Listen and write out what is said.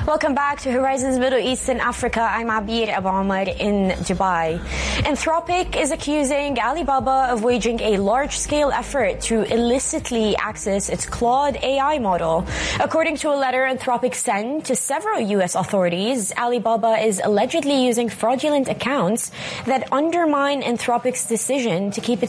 Welcome back to Horizons Middle East and Africa. I'm Abir Abu Omar in Dubai. Anthropic is accusing Alibaba of waging a large-scale effort to illicitly access its Claude AI model. According to a letter Anthropic sent to several U.S. authorities, Alibaba is allegedly using fraudulent accounts that undermine Anthropic's decision to keep its